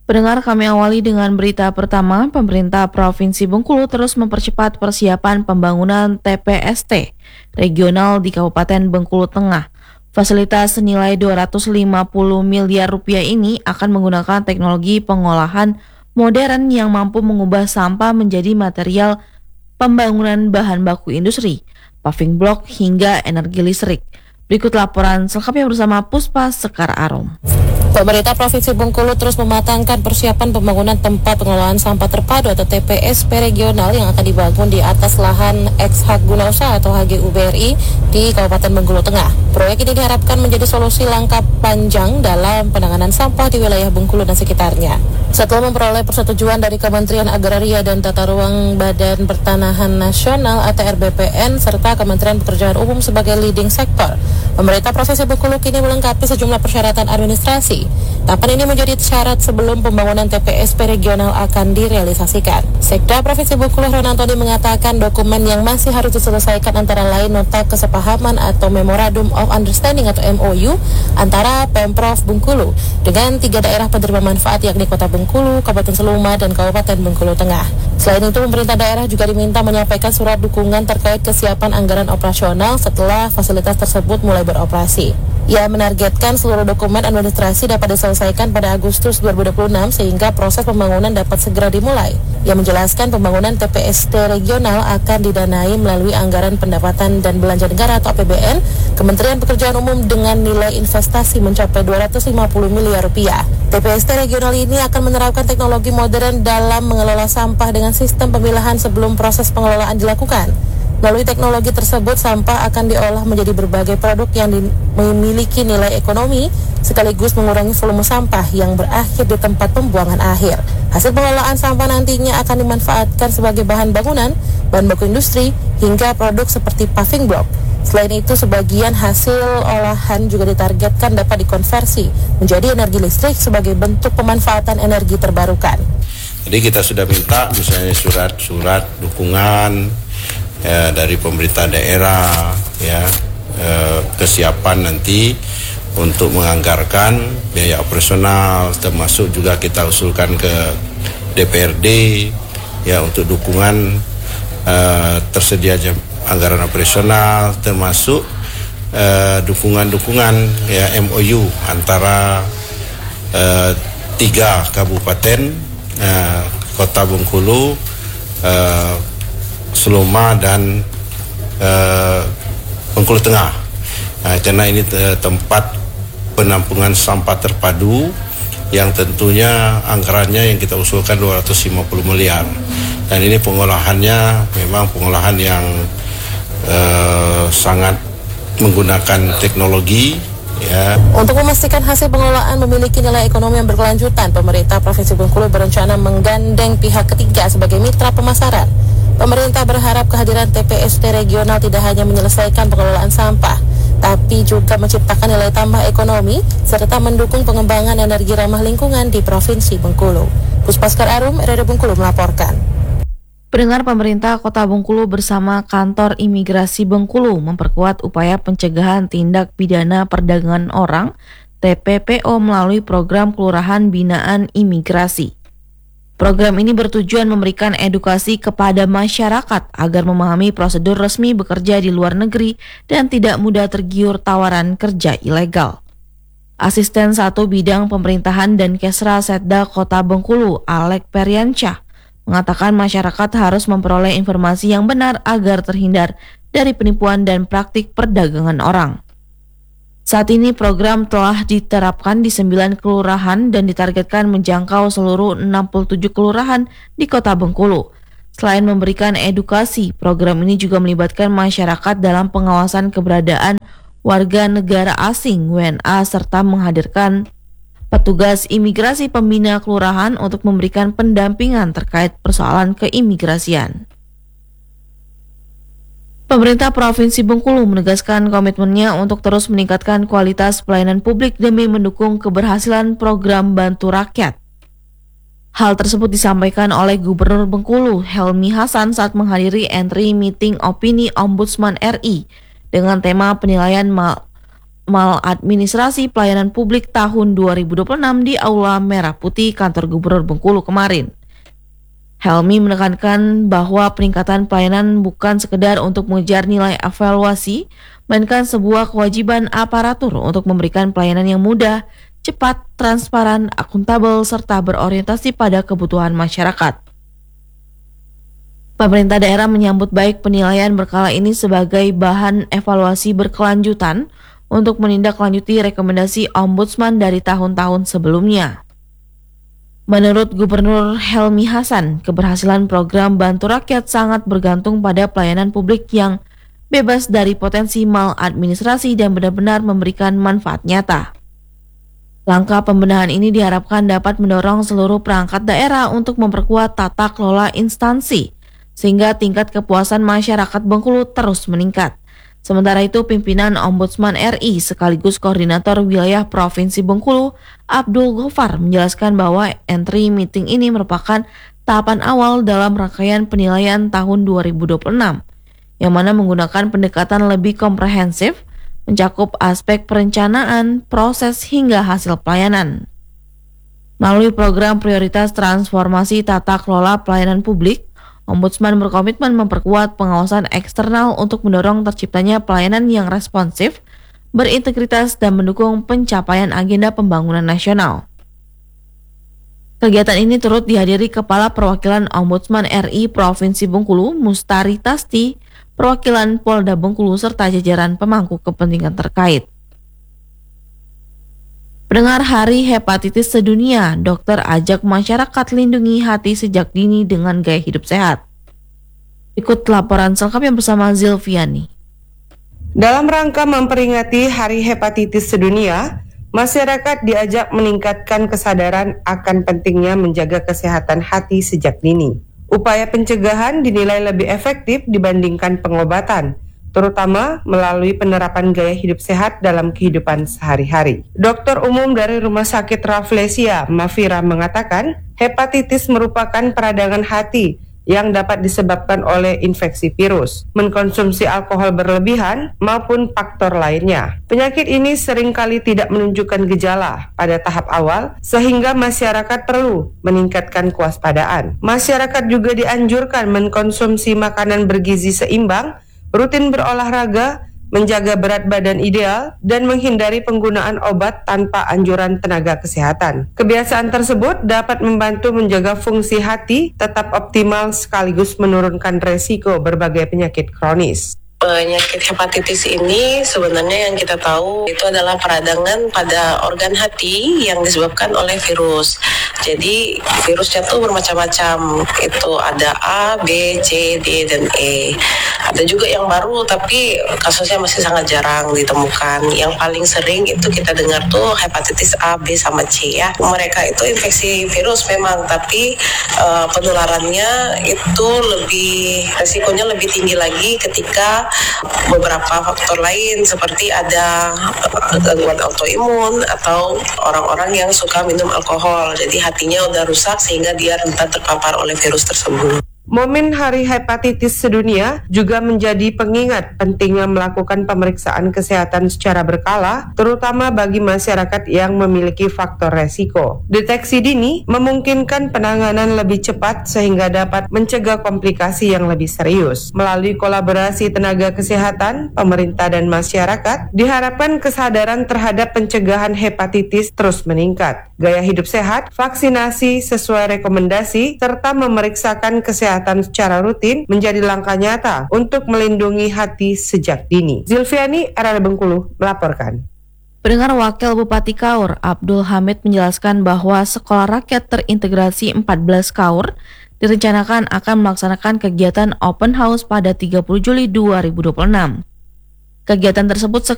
Pendengar, kami awali dengan berita pertama. Pemerintah Provinsi Bengkulu terus mempercepat persiapan pembangunan TPST regional di Kabupaten Bengkulu Tengah. Fasilitas senilai 250 miliar rupiah ini akan menggunakan teknologi pengolahan modern yang mampu mengubah sampah menjadi material pembangunan bahan baku industri, paving block hingga energi listrik. Berikut laporan selengkapnya bersama Puspa Sekar Arum. Pemerintah Provinsi Bengkulu terus mematangkan persiapan pembangunan tempat pengelolaan sampah terpadu atau TPSP regional yang akan dibangun di atas lahan ex-hak guna usaha atau HGU BRI di Kabupaten Bengkulu Tengah. Proyek ini diharapkan menjadi solusi langkah panjang dalam penanganan sampah di wilayah Bengkulu dan sekitarnya. Setelah memperoleh persetujuan dari Kementerian Agraria dan Tata Ruang Badan Pertanahan Nasional atau RBPN serta Kementerian Pekerjaan Umum sebagai leading sektor, pemerintah Provinsi Bengkulu kini melengkapi sejumlah persyaratan administrasi. Tahapan ini menjadi syarat sebelum pembangunan TPSP regional akan direalisasikan. Sekda Provinsi Bengkulu Ronantoni mengatakan dokumen yang masih harus diselesaikan antara lain nota kesepahaman atau Memorandum of Understanding atau MOU antara Pemprov Bengkulu dengan 3 daerah penerima manfaat yakni Kota Bengkulu, Kabupaten Seluma, dan Kabupaten Bengkulu Tengah. Selain itu, pemerintah daerah juga diminta menyampaikan surat dukungan terkait kesiapan anggaran operasional setelah fasilitas tersebut mulai beroperasi. Ia menargetkan seluruh dokumen administrasi dapat diselesaikan pada Agustus 2026 sehingga proses pembangunan dapat segera dimulai. Ia menjelaskan pembangunan TPST regional akan didanai melalui anggaran pendapatan dan belanja negara atau APBN Kementerian Pekerjaan Umum dengan nilai investasi mencapai 250 miliar rupiah. TPST regional ini akan menerapkan teknologi modern dalam mengelola sampah dengan sistem pemilahan sebelum proses pengelolaan dilakukan. Melalui teknologi tersebut, sampah akan diolah menjadi berbagai produk yang memiliki nilai ekonomi sekaligus mengurangi volume sampah yang berakhir di tempat pembuangan akhir. Hasil pengelolaan sampah nantinya akan dimanfaatkan sebagai bahan bangunan, bahan baku industri, hingga produk seperti paving block. Selain itu, sebagian hasil olahan juga ditargetkan dapat dikonversi menjadi energi listrik sebagai bentuk pemanfaatan energi terbarukan. Jadi kita sudah minta misalnya surat dukungan dari pemerintah daerah, kesiapan nanti untuk menganggarkan biaya operasional, termasuk juga kita usulkan ke DPRD untuk dukungan tersedia anggaran operasional, termasuk dukungan MOU antara 3 kabupaten, Kota Bengkulu, Seluma, dan Bengkulu Tengah. Karena ini tempat penampungan sampah terpadu yang tentunya anggarannya yang kita usulkan 250 miliar. Dan ini pengolahannya memang pengolahan yang sangat menggunakan teknologi. Untuk memastikan hasil pengelolaan memiliki nilai ekonomi yang berkelanjutan, pemerintah Provinsi Bengkulu berencana menggandeng pihak ketiga sebagai mitra pemasaran. Pemerintah berharap kehadiran TPST regional tidak hanya menyelesaikan pengelolaan sampah, tapi juga menciptakan nilai tambah ekonomi serta mendukung pengembangan energi ramah lingkungan di Provinsi Bengkulu. Puspa Sekar Arum, RRI Bengkulu melaporkan. Pendengar, pemerintah Kota Bengkulu bersama Kantor Imigrasi Bengkulu memperkuat upaya pencegahan tindak pidana perdagangan orang (TPPO) melalui program Kelurahan Binaan Imigrasi. Program ini bertujuan memberikan edukasi kepada masyarakat agar memahami prosedur resmi bekerja di luar negeri dan tidak mudah tergiur tawaran kerja ilegal. Asisten 1 Bidang Pemerintahan dan Kesra Setda Kota Bengkulu, Alek Periansyah, mengatakan masyarakat harus memperoleh informasi yang benar agar terhindar dari penipuan dan praktik perdagangan orang. Saat ini program telah diterapkan di 9 kelurahan dan ditargetkan menjangkau seluruh 67 kelurahan di Kota Bengkulu. Selain memberikan edukasi, program ini juga melibatkan masyarakat dalam pengawasan keberadaan warga negara asing (WNA) serta menghadirkan petugas imigrasi pembina kelurahan untuk memberikan pendampingan terkait persoalan keimigrasian. Pemerintah Provinsi Bengkulu menegaskan komitmennya untuk terus meningkatkan kualitas pelayanan publik demi mendukung keberhasilan program Bantu Rakyat. Hal tersebut disampaikan oleh Gubernur Bengkulu, Helmi Hasan, saat menghadiri entry meeting opini Ombudsman RI dengan tema penilaian Maladministrasi Pelayanan Publik tahun 2026 di Aula Merah Putih Kantor Gubernur Bengkulu kemarin. Helmi menekankan bahwa peningkatan pelayanan bukan sekedar untuk mengejar nilai evaluasi, melainkan sebuah kewajiban aparatur untuk memberikan pelayanan yang mudah, cepat, transparan, akuntabel, serta berorientasi pada kebutuhan masyarakat. Pemerintah daerah menyambut baik penilaian berkala ini sebagai bahan evaluasi berkelanjutan untuk menindaklanjuti rekomendasi Ombudsman dari tahun-tahun sebelumnya. Menurut Gubernur Helmi Hasan, keberhasilan program Bantu Rakyat sangat bergantung pada pelayanan publik yang bebas dari potensi maladministrasi dan benar-benar memberikan manfaat nyata. Langkah pembenahan ini diharapkan dapat mendorong seluruh perangkat daerah untuk memperkuat tata kelola instansi, sehingga tingkat kepuasan masyarakat Bengkulu terus meningkat. Sementara itu, pimpinan Ombudsman RI sekaligus Koordinator Wilayah Provinsi Bengkulu, Abdul Ghaffar, menjelaskan bahwa entry meeting ini merupakan tahapan awal dalam rangkaian penilaian tahun 2026, yang mana menggunakan pendekatan lebih komprehensif, mencakup aspek perencanaan, proses hingga hasil pelayanan. Melalui program prioritas transformasi tata kelola pelayanan publik, Ombudsman berkomitmen memperkuat pengawasan eksternal untuk mendorong terciptanya pelayanan yang responsif, berintegritas, dan mendukung pencapaian agenda pembangunan nasional. Kegiatan ini turut dihadiri Kepala Perwakilan Ombudsman RI Provinsi Bengkulu, Mustari Tasti, perwakilan Polda Bengkulu, serta jajaran pemangku kepentingan terkait. Pendengar Hari Hepatitis Sedunia, dokter ajak masyarakat lindungi hati sejak dini dengan gaya hidup sehat. Ikut laporan selengkapnya bersama Zilviani. Dalam rangka memperingati Hari Hepatitis Sedunia, masyarakat diajak meningkatkan kesadaran akan pentingnya menjaga kesehatan hati sejak dini. Upaya pencegahan dinilai lebih efektif dibandingkan pengobatan, terutama melalui penerapan gaya hidup sehat dalam kehidupan sehari-hari. Dokter umum dari Rumah Sakit Rafflesia, Mafira, mengatakan hepatitis merupakan peradangan hati yang dapat disebabkan oleh infeksi virus, mengkonsumsi alkohol berlebihan, maupun faktor lainnya. Penyakit ini seringkali tidak menunjukkan gejala pada tahap awal, sehingga masyarakat perlu meningkatkan kewaspadaan. Masyarakat juga dianjurkan mengkonsumsi makanan bergizi seimbang, rutin berolahraga, menjaga berat badan ideal, dan menghindari penggunaan obat tanpa anjuran tenaga kesehatan. Kebiasaan tersebut dapat membantu menjaga fungsi hati tetap optimal sekaligus menurunkan resiko berbagai penyakit kronis. Penyakit hepatitis ini sebenarnya yang kita tahu itu adalah peradangan pada organ hati yang disebabkan oleh virus. Jadi virusnya tuh bermacam-macam. Itu ada A, B, C, D, dan E. Ada juga yang baru tapi kasusnya masih sangat jarang ditemukan. Yang paling sering itu kita dengar tuh hepatitis A, B, sama C ya. Mereka itu infeksi virus memang, tapi penularannya itu resikonya lebih tinggi lagi ketika beberapa faktor lain seperti ada gangguan autoimun atau orang-orang yang suka minum alkohol. Jadi hatinya udah rusak sehingga dia rentan terpapar oleh virus tersebut. Momen Hari Hepatitis Sedunia juga menjadi pengingat pentingnya melakukan pemeriksaan kesehatan secara berkala, terutama bagi masyarakat yang memiliki faktor resiko. Deteksi dini memungkinkan penanganan lebih cepat sehingga dapat mencegah komplikasi yang lebih serius. Melalui kolaborasi tenaga kesehatan, pemerintah, dan masyarakat, diharapkan kesadaran terhadap pencegahan hepatitis terus meningkat. Gaya hidup sehat, vaksinasi sesuai rekomendasi, serta memeriksakan kesehatan secara rutin menjadi langkah nyata untuk melindungi hati sejak dini. Zilviani, RRI Bengkulu, melaporkan. Pendengar, Wakil Bupati Kaur, Abdul Hamid, menjelaskan bahwa Sekolah Rakyat Terintegrasi 14 Kaur direncanakan akan melaksanakan kegiatan open house pada 30 Juli 2026. Kegiatan tersebut